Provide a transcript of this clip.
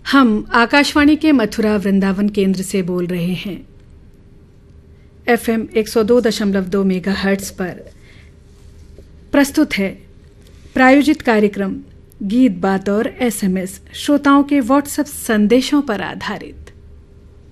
हम आकाशवाणी के मथुरा वृंदावन केंद्र से बोल रहे हैं। FM 102.2 मेगाहर्ट्ज़ पर प्रस्तुत है प्रायोजित कार्यक्रम गीत बात और SMS श्रोताओं के व्हाट्सएप संदेशों पर आधारित।